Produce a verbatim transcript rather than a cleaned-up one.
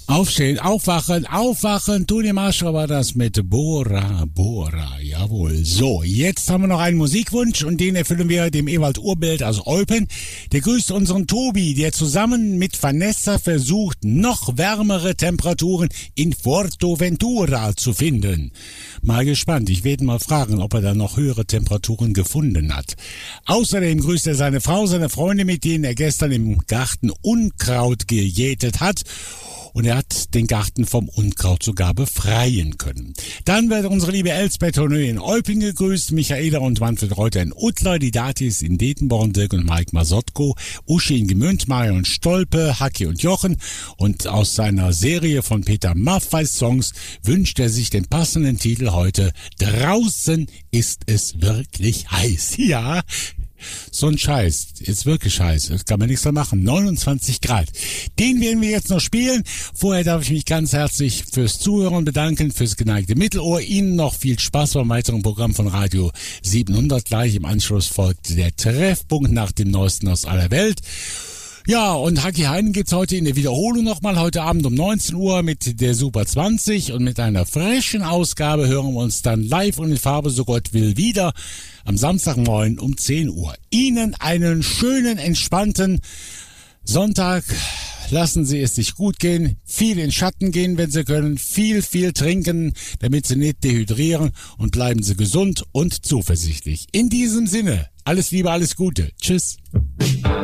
Aufstehen, aufwachen, aufwachen. Toni Marshall war das mit Bora Bora. Jawohl. So, jetzt haben wir noch einen Musikwunsch und den erfüllen wir dem Ewald Urbild aus Eupen. Der grüßt unseren Tobi, der zusammen mit Vanessa versucht, noch wärmere Temperaturen in Fuerteventura zu finden. Mal gespannt. Ich werde mal fragen, ob er da noch höhere Temperaturen gefunden hat. Außerdem grüßt er seine Frau, seine Freunde, mit denen er gestern im Garten Unkraut gejätet hat. Und er hat den Garten vom Unkraut sogar befreien können. Dann wird unsere liebe Elsbeth Honö in Euping gegrüßt, Michaela und Manfred Reuter in Uttler, die Datis in Detenborn, Dirk und Mike Masotko, Uschi in Gemünd, Marion Stolpe, Hacki und Jochen. Und aus seiner Serie von Peter Maffay Songs wünscht er sich den passenden Titel heute: Draußen ist es wirklich heiß. Ja, so ein Scheiß, ist wirklich Scheiß, das kann man nichts da machen, neunundzwanzig Grad. Den werden wir jetzt noch spielen. Vorher darf ich mich ganz herzlich fürs Zuhören bedanken, fürs geneigte Mittelohr. Ihnen noch viel Spaß beim weiteren Programm von Radio siebenhundert. Gleich im Anschluss folgt der Treffpunkt nach dem Neuesten aus aller Welt. Ja, und Hacki Heinen geht's heute in der Wiederholung nochmal, heute Abend um neunzehn Uhr mit der Super zwanzig, und mit einer frischen Ausgabe hören wir uns dann live und in Farbe, so Gott will, wieder am Samstagmorgen um zehn Uhr. Ihnen einen schönen, entspannten Sonntag. Lassen Sie es sich gut gehen, viel in Schatten gehen, wenn Sie können, viel, viel trinken, damit Sie nicht dehydrieren, und bleiben Sie gesund und zuversichtlich. In diesem Sinne, alles Liebe, alles Gute. Tschüss.